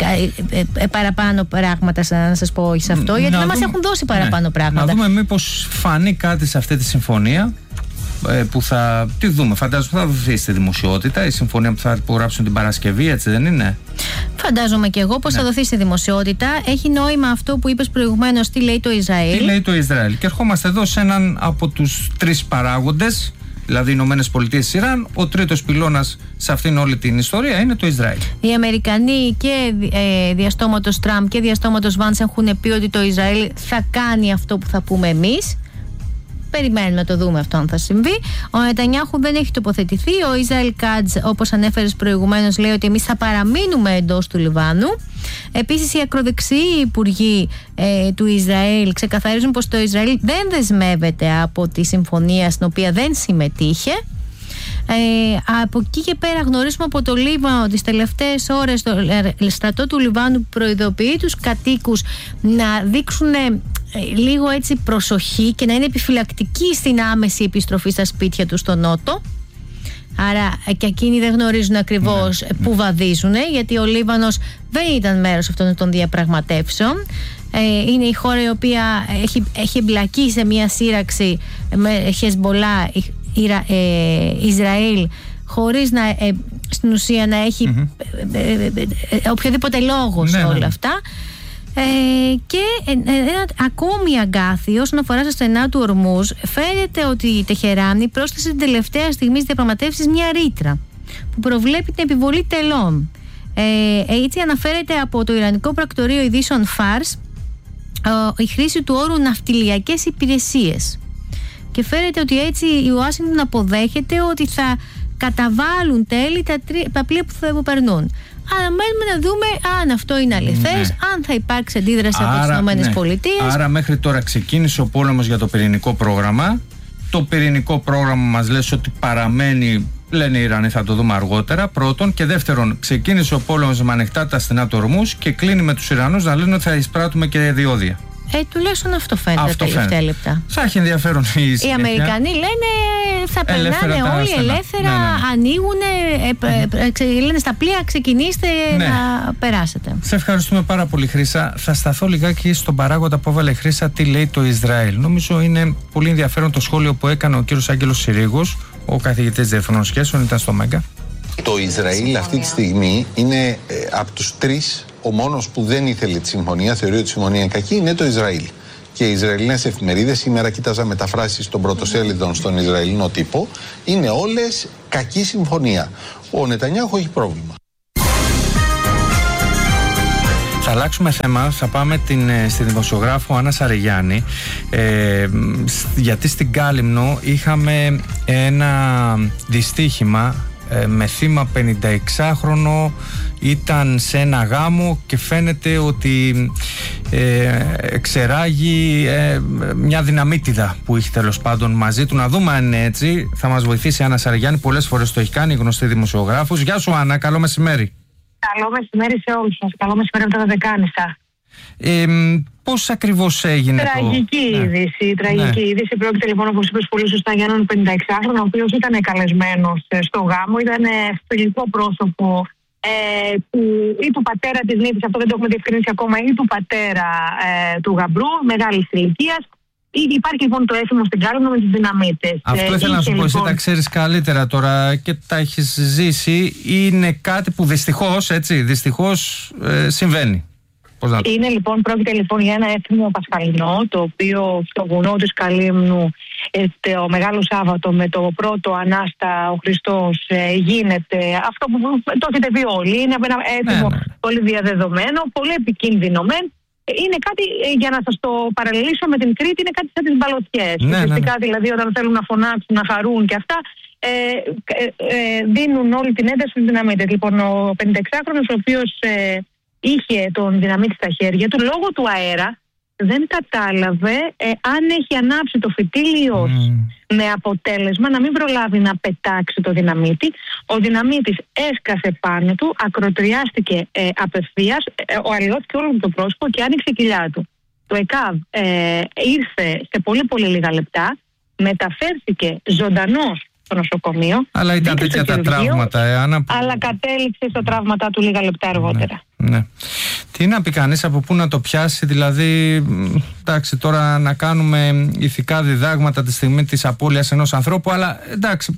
παραπάνω πράγματα να σας πω σε αυτό, γιατί δεν μας έχουν δώσει παραπάνω πράγματα. Να δούμε μήπως φανεί κάτι σε αυτή τη συμφωνία που θα τη δούμε. Φαντάζομαι θα δοθεί στη δημοσιότητα η συμφωνία που θα υπογράψουν την Παρασκευή, έτσι δεν είναι? Φαντάζομαι και εγώ πως θα δοθεί στη δημοσιότητα. Έχει νόημα αυτό που είπες προηγουμένως, τι λέει το Ισραήλ. Τι λέει το Ισραήλ. Και ερχόμαστε εδώ σε έναν από τους τρεις παράγοντες, δηλαδή οι Ηνωμένες Πολιτείες, Ιράν. Ο τρίτος πυλώνας σε αυτήν όλη την ιστορία είναι το Ισραήλ. Οι Αμερικανοί και διαστόματος Τραμπ και διαστόματος Βάνς έχουν πει ότι το Ισραήλ θα κάνει αυτό που θα πούμε εμείς. Περιμένουμε να το δούμε αυτό αν θα συμβεί. Ο Νετανιάχου δεν έχει τοποθετηθεί. Ο Ισραήλ Κάτζ, όπως ανέφερες προηγουμένως, λέει ότι εμείς θα παραμείνουμε εντός του Λιβάνου. Επίσης, οι ακροδεξιοί υπουργοί του Ισραήλ ξεκαθαρίζουν πως το Ισραήλ δεν δεσμεύεται από τη συμφωνία στην οποία δεν συμμετείχε. Από εκεί και πέρα γνωρίζουμε από το Λίβανο τις τελευταίες ώρες το στρατό του Λιβάνου προειδοποιεί τους κατοίκους να δείξουν λίγο έτσι προσοχή και να είναι επιφυλακτικοί στην άμεση επιστροφή στα σπίτια τους στο νότο. Άρα και εκείνοι δεν γνωρίζουν ακριβώς που βαδίζουν, γιατί ο Λίβανος δεν ήταν μέρος αυτών των διαπραγματεύσεων. Είναι η χώρα η οποία έχει εμπλακεί σε μια σύραξη με Χεσμπολά, Ισραήλ, χωρίς στην ουσία να έχει οποιοδήποτε λόγο σε όλα αυτά. Και ένα ακόμη αγκάθι όσον αφορά στα στενά του Ορμούζ, φαίνεται ότι η Τεχεράνη πρόσθεσε την τελευταία στιγμή στις διαπραγματεύσεις μια ρήτρα που προβλέπει την επιβολή τελών. Έτσι αναφέρεται από το Ιρανικό Πρακτορείο Ειδήσεων Φάρς η χρήση του όρου ναυτιλιακές υπηρεσίες, και φαίνεται ότι έτσι η Ουάσιγκτον αποδέχεται ότι θα καταβάλουν τέλη τα πλοία που περνούν. Αναμένουμε να δούμε αν αυτό είναι αληθές, αν θα υπάρξει αντίδραση από τις ΗΠΑ. Άρα μέχρι τώρα ξεκίνησε ο πόλεμος για το πυρηνικό πρόγραμμα. Το πυρηνικό πρόγραμμα μας λέει ότι παραμένει, λένε οι Ιρανοί, θα το δούμε αργότερα, πρώτον. Και δεύτερον, ξεκίνησε ο πόλεμος με ανοιχτά τα στενά του Ορμούζ και κλείνει με τους Ιρανούς να λένε ότι θα εισπράττουμε και διόδια. Τουλάχιστον αυτό φαίνεται τα τελευταία λεπτά. Θα έχει ενδιαφέρον οι Αμερικανοί λένε θα περνάνε όλοι ελεύθερα, ανοίγουν, λένε στα πλοία ξεκινήστε να περάσετε. Σε ευχαριστούμε πάρα πολύ, Χρύσα. Θα σταθώ λιγάκι στον παράγοντα που έβαλε, Χρύσα, τι λέει το Ισραήλ. Νομίζω είναι πολύ ενδιαφέρον το σχόλιο που έκανε ο κύριος Άγγελος Συρίγος, ο καθηγητής διεθνών σχέσεων, ήταν στο Μέγκα. Το Ισραήλ αυτή τη στιγμή είναι από τους τρεις ο μόνος που δεν ήθελε τη συμφωνία, θεωρεί ότι η συμφωνία είναι κακή, είναι το Ισραήλ. Και οι Ισραηλινές εφημερίδες, σήμερα κοίταζα μεταφράσεις των πρωτοσέλιδων στον Ισραηλινό τύπο, είναι όλες κακή συμφωνία. Ο Νετανιάχου έχει πρόβλημα. Θα αλλάξουμε θέμα, θα πάμε στη δημοσιογράφο Άννα Σαρεγιάννη, γιατί στην Κάλυμνο είχαμε ένα δυστύχημα με θύμα 56χρονο, ήταν σε ένα γάμο και φαίνεται ότι εξεράγει μια δυναμίτιδα που είχε τέλος πάντων μαζί του. Να δούμε αν είναι έτσι. Θα μας βοηθήσει η Άννα Σαραγιάννη. Πολλές φορές το έχει κάνει, γνωστή δημοσιογράφος. Γεια σου Άννα, καλό μεσημέρι. Καλό μεσημέρι σε όλους σας. Καλό μεσημέρι από τα Δωδεκάνησα. Πώς ακριβώς έγινε τραγική είδηση. Τραγική είδηση. Πρόκειται λοιπόν, όπως είπες πολύ σωστά, για έναν 56χρονο, ο οποίος ήταν καλεσμένος στο γάμο. Ήταν φιλικό πρόσωπο ή του πατέρα της νύφης, αυτό δεν το έχουμε διευκρινίσει ακόμα, ή του πατέρα του γαμπρού, μεγάλης ηλικίας. Υπάρχει λοιπόν το έθιμο στην Κάλυμνο με τις δυναμίτες. Αυτό ήθελα να σου πω, εσύ τα ξέρεις καλύτερα τώρα και τα έχεις ζήσει. Είναι κάτι που δυστυχώς συμβαίνει. Είναι λοιπόν, πρόκειται λοιπόν για ένα έθιμο πασχαλινό, το οποίο στο βουνό της Καλύμνου το Μεγάλο Σάββατο με το πρώτο Ανάστα ο Χριστός γίνεται αυτό που το έχετε δει όλοι. Είναι ένα έθιμο πολύ διαδεδομένο, πολύ επικίνδυνο μεν. Είναι κάτι, για να σας το παραλληλήσω με την Κρήτη, είναι κάτι σαν τις μπαλωτιές. Ουσιαστικά δηλαδή όταν θέλουν να φωνάξουν, να χαρούν και αυτά, δίνουν όλη την ένταση στις δυναμίτες. Λοιπόν, ο 56χρονος, ο οποίος είχε τον δυναμίτη στα χέρια του, λόγω του αέρα δεν κατάλαβε αν έχει ανάψει το φυτίλιό με αποτέλεσμα να μην προλάβει να πετάξει το δυναμίτη. Ο δυναμίτης έσκασε πάνω του, ακροτριάστηκε απευθείας, ο αλλοιώθηκε όλο το πρόσωπο και άνοιξε η κοιλιά του. Το ΕΚΑΒ ήρθε σε πολύ πολύ λίγα λεπτά, μεταφέρθηκε ζωντανός στο νοσοκομείο. Αλλά ήταν τέτοια τα τραύματα, Άννα. Αλλά κατέληξε στα τραύματά του λίγα λεπτά αργότερα. Ναι. Τι να πει κανείς, από πού να το πιάσει, δηλαδή, εντάξει, τώρα να κάνουμε ηθικά διδάγματα τη στιγμή της απώλειας ενός ανθρώπου, αλλά εντάξει,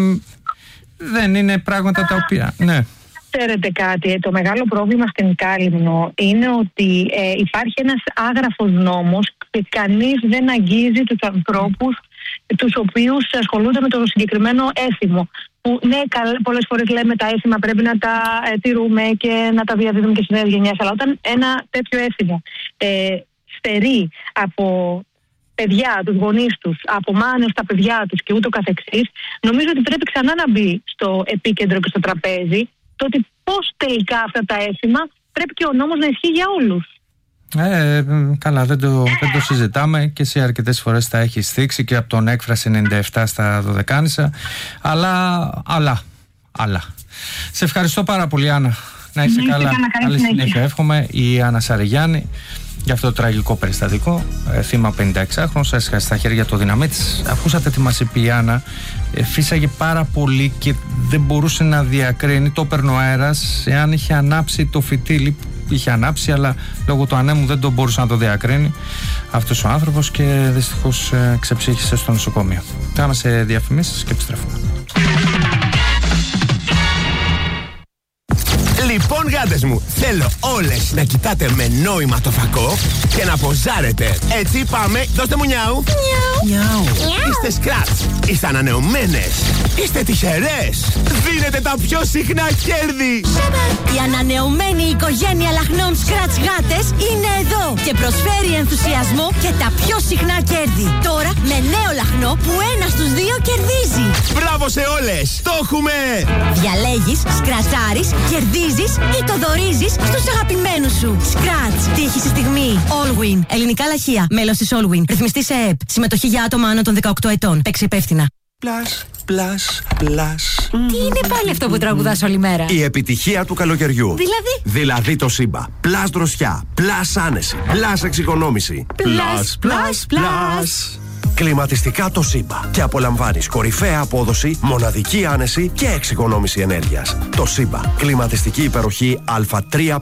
δεν είναι πράγματα τα οποία. Ναι. Ξέρετε κάτι, το μεγάλο πρόβλημα στην Κάλυμνο είναι ότι υπάρχει ένας άγραφος νόμος και κανείς δεν αγγίζει τους ανθρώπους τους οποίους ασχολούνται με το συγκεκριμένο έθιμο. Που ναι, πολλές φορές λέμε τα έθιμα πρέπει να τα τηρούμε και να τα διαδίδουμε και στις νέες γενιές, αλλά όταν ένα τέτοιο έθιμο στερεί από παιδιά, τους γονείς τους, από μάνες τα παιδιά τους και ούτω καθεξής, νομίζω ότι πρέπει ξανά να μπει στο επίκεντρο και στο τραπέζι το ότι πώς τελικά αυτά τα έθιμα πρέπει και ο νόμος να ισχύει για όλους. Καλά, δεν το συζητάμε και εσύ αρκετές φορές τα έχεις θίξει και από τον Έκφραση 97 στα Δωδεκάνησα, αλλά σε ευχαριστώ πάρα πολύ, Άννα, να είσαι καλά, καλή συνέχεια εύχομαι. Η Άννα Σαραγιάννη για αυτό το τραγικό περιστατικό, θύμα 56χρονο, έσχασε στα χέρια το δυναμίτη. Ακούσατε τι μας είπε η Άννα, φύσαγε πάρα πολύ και δεν μπορούσε να διακρίνει, το έπαιρνε ο αέρας, εάν είχε ανάψει το φυτίλι. Είχε ανάψει, αλλά λόγω του ανέμου δεν τον μπορούσε να το διακρίνει αυτός ο άνθρωπος και δυστυχώς ξεψύχησε στο νοσοκομείο. Πάμε σε διαφημίσεις και επιστρέφουμε. Λοιπόν, γάτες μου, θέλω όλες να κοιτάτε με νόημα το φακό και να ποζάρετε. Έτσι πάμε, δώστε μου νιάου. Νιάου. Είστε σκράτς, είστε ανανεωμένες, είστε τυχερές. Δίνετε τα πιο συχνά κέρδη. Η ανανεωμένη οικογένεια λαχνών σκράτς γάτες είναι εδώ και προσφέρει ενθουσιασμό και τα πιο συχνά κέρδη. Τώρα με νέο λαχνό που ένας στους δύο κερδίζει. Μπράβο σε όλες, το έχουμε. Διαλέγεις, σκρατσάρεις, κερδίζεις ή το δωρίζεις στους αγαπημένους σου. Scratch. Τύχη στη στιγμή. Allwin. Ελληνικά λαχεία. Μέλος της Allwin. Ρυθμιστή σε ΕΕΠ. Συμμετοχή για άτομα άνω των 18 ετών. Παίξε υπεύθυνα. Πλάς. Τι είναι πάλι αυτό που τραγουδάς όλη μέρα? Η επιτυχία του καλοκαιριού. Δηλαδή το Σύμπα. Πλάς δροσιά. Πλάς άνεση. Πλάς εξοικονόμηση. Πλάς. Κλιματιστικά το Σύμπα. Και απολαμβάνεις κορυφαία απόδοση, μοναδική άνεση και εξοικονόμηση ενέργειας. Το Σύμπα. Κλιματιστική υπεροχή Α3+.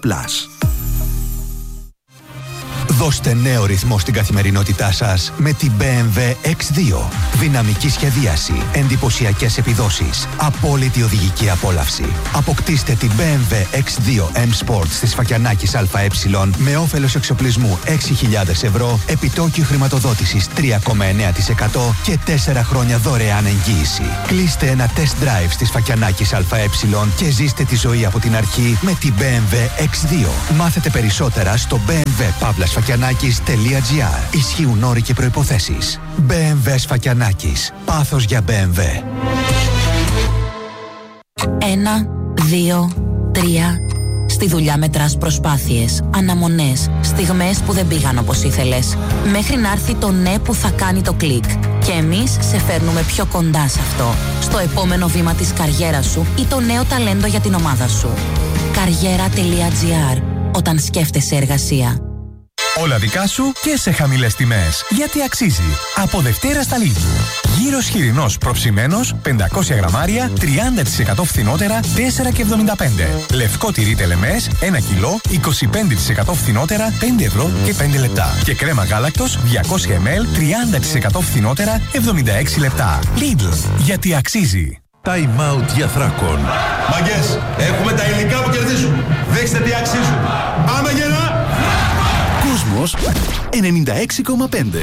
Δώστε νέο ρυθμό στην καθημερινότητά σας με την BMW X2. Δυναμική σχεδίαση, εντυπωσιακές επιδόσεις, απόλυτη οδηγική απόλαυση. Αποκτήστε την BMW X2 M Sport στη Σφακιανάκης ΑΕ με όφελος εξοπλισμού 6.000 ευρώ, επιτόκιο χρηματοδότησης 3,9% και 4 χρόνια δωρεάν εγγύηση. Κλείστε ένα test drive στη Σφακιανάκης ΑΕ και ζήστε τη ζωή από την αρχή με την BMW X2. Μάθετε περισσότερα στο bmwpavlasfakianakis.gr. Ισχύουν όροι και προϋποθέσεις. BMW Σφακιανάκης. Πάθος για BMW. 1, 2, 3, Στη δουλειά μετράς προσπάθειες, αναμονές, στιγμές που δεν πήγαν όπως ήθελες, μέχρι να έρθει το ναι που θα κάνει το κλικ. Και εμείς σε φέρνουμε πιο κοντά σε αυτό, στο επόμενο βήμα της καριέρας σου ή το νέο ταλέντο για την ομάδα σου. Καριέρα.gr. Όταν σκέφτεσαι εργασία. Όλα δικά σου και σε χαμηλές τιμές. Γιατί αξίζει. Από Δευτέρα στα Lidl. Γύρος χοιρινός προψημένος, 500 γραμμάρια, 30% φθηνότερα, 4,75. Λευκό τυρί τελεμές, 1 κιλό, 25% φθηνότερα, 5 ευρώ και 5 λεπτά. Και κρέμα γάλακτος, 200 ml, 30% φθηνότερα, 76 λεπτά. Lidl. Γιατί αξίζει. Time out για θράκων. Μαγκές, έχουμε τα υλικά που κερδίζουν. Δείξτε τι αξίζουν. Πάμε γερά! Κόσμος 96,5.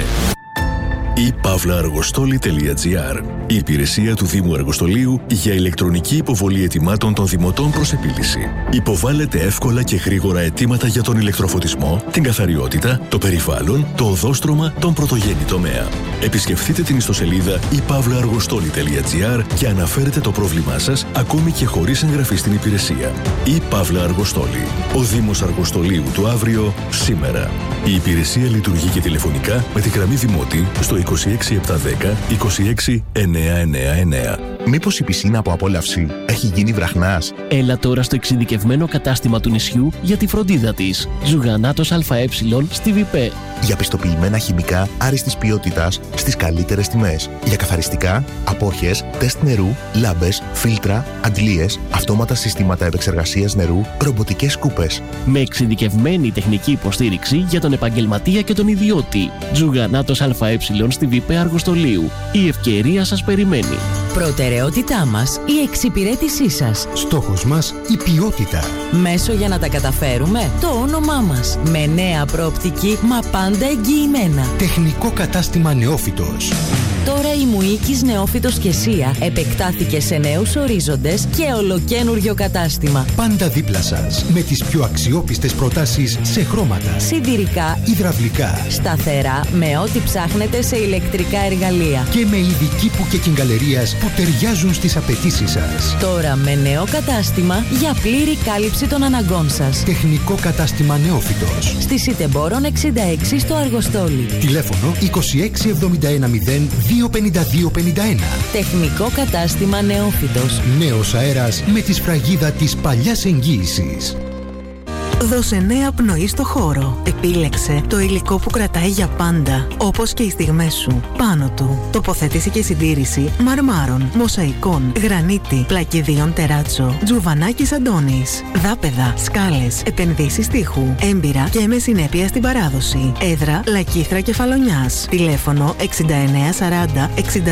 ePavlaArgostoli.gr. Η υπηρεσία του Δήμου Αργοστολίου για ηλεκτρονική υποβολή αιτημάτων των δημοτών προς επίλυση. Υποβάλλετε εύκολα και γρήγορα αιτήματα για τον ηλεκτροφωτισμό, την καθαριότητα, το περιβάλλον, το οδόστρωμα, τον πρωτογενή τομέα. Επισκεφτείτε την ιστοσελίδα ePavlaArgostoli.gr και αναφέρετε το πρόβλημά σας ακόμη και χωρίς εγγραφή στην υπηρεσία. ePavlaArgostoli. Ο Δήμος Αργοστολίου του αύριο, σήμερα. Η υπηρεσία λειτουργεί και τηλεφωνικά με τη γραμμή Δημότη στο 26710 26999. Μήπως η πισίνα από απόλαυση έχει γίνει βραχνάς? Έλα τώρα στο εξειδικευμένο κατάστημα του νησιού για τη φροντίδα της. Ζουγανάτος ΑΕ στη ΒΙΠΕ. Για πιστοποιημένα χημικά άριστης ποιότητας στις καλύτερες τιμές. Για καθαριστικά, απόρχες, τεστ νερού, λάμπες, φίλτρα, αντλίες, αυτόματα συστήματα επεξεργασίας νερού, ρομποτικές σκούπες. Με εξειδικευμένη τεχνική υποστήριξη για τον επαγγελματία και τον ιδιώτη. Ζουγανάτος ΑΕ στη ΒΙΠΕ Αργοστολίου. Η ευκαιρία σας περιμένει. Προτεραιότητά μας η εξυπηρέτησή σας. Στόχος μας η ποιότητα. Μέσο για να τα καταφέρουμε το όνομά μας. Με νέα προοπτική μα πάντα εγγυημένα. Τεχνικό κατάστημα Νεόφυτος. Τώρα η Μουίκης Νεόφυτος και Σία επεκτάθηκε σε νέους ορίζοντες και ολοκένουργιο κατάστημα. Πάντα δίπλα σας με τις πιο αξιόπιστες προτάσεις σε χρώματα, σιδηρικά, υδραυλικά, σταθερά με ό,τι ψάχνετε σε ηλεκτρικά εργαλεία και με ειδική που και κυγκαλερίας που ταιριάζουν στις απαιτήσεις σας. Τώρα με νέο κατάστημα για πλήρη κάλυψη των αναγκών σας. Τεχνικό κατάστημα Νεόφυτος. Στη Σιτεμπόρων 66 στο Αργοστόλι. Τηλέφωνο 26710 25251. Τεχνικό κατάστημα Νεόφυτος. Νέος αέρας με τη σφραγίδα της παλιάς εγγύησης. Δώσε νέα πνοή στο χώρο. Επίλεξε το υλικό που κρατάει για πάντα, όπως και οι στιγμές σου. Πάνω του, τοποθέτηση και συντήρηση μαρμάρων, μοσαϊκών, γρανίτη, πλακιδίων τεράτσο, τζουβανάκης Αντώνης, δάπεδα, σκάλες, επενδύσεις τείχου, έμπειρα και με συνέπεια στην παράδοση. Έδρα Λακίθρα Κεφαλονιάς. Τηλέφωνο 6940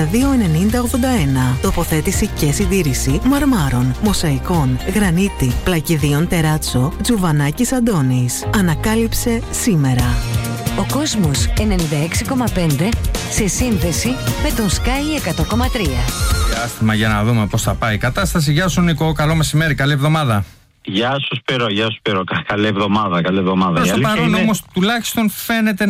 629081. Τοποθέτηση και συντήρηση μαρμάρων, μοσαϊκών, γρανίτη, πλακιδίων τεράτσο, τζουβανάκης Αντώνης. Ανακάλυψε σήμερα. Ο κόσμος 96,5 σε σύνδεση με τον Sky 100,3. Διάστημα για να δούμε πώς θα πάει η κατάσταση. Γεια σου Νίκο, καλό μεσημέρι, καλή εβδομάδα. Γεια σου Σπύρο, καλή εβδομάδα, καλή εβδομάδα. Προς το παρόν όμως τουλάχιστον φαίνεται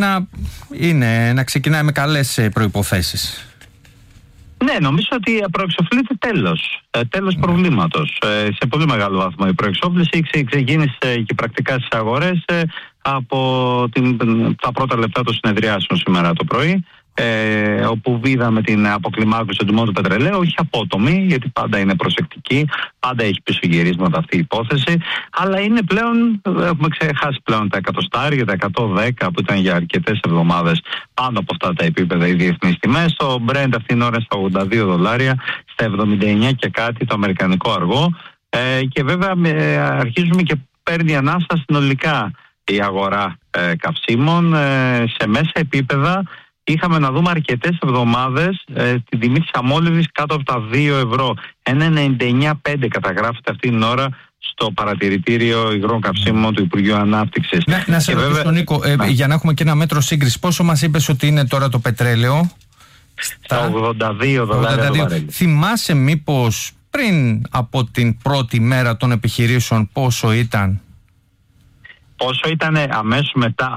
να ξεκινάει με καλές προϋποθέσεις. Ναι, νομίζω ότι προεξοφλείται τέλος προβλήματος. Σε πολύ μεγάλο βαθμό η προεξόφληση ξεκίνησε και πρακτικά στις αγορές από τα πρώτα λεπτά των συνεδριάσεων σήμερα το πρωί, όπου είδαμε την αποκλιμάκωση του τιμών του πετρελαίου, όχι απότομη, γιατί πάντα είναι προσεκτική, πάντα έχει πισωγυρίσματα αυτή η υπόθεση, αλλά είναι πλέον, έχουμε ξεχάσει πλέον τα 100, τα 110 που ήταν για αρκετές εβδομάδες πάνω από αυτά τα επίπεδα οι διεθνείς τιμές. Το Brent αυτήν την ώρα στα $82, στα 79 και κάτι το αμερικανικό αργό, και βέβαια αρχίζουμε και παίρνει ανάσα συνολικά η αγορά καυσίμων σε μέσα επίπεδα. Είχαμε να δούμε αρκετές εβδομάδες την τιμή της αμόλυβης κάτω από τα 2 ευρώ. 1,99,5 καταγράφεται αυτή την ώρα στο παρατηρητήριο υγρών καυσίμων του Υπουργείου Ανάπτυξης. Να σε ρωτήσω τον Νίκο, για να έχουμε και ένα μέτρο σύγκριση, πόσο μας είπες ότι είναι τώρα το πετρέλαιο? Στα $82 το βαρέλι. Θυμάσαι μήπως πριν από την πρώτη μέρα των επιχειρήσεων πόσο ήταν? Πόσο ήταν αμέσως μετά,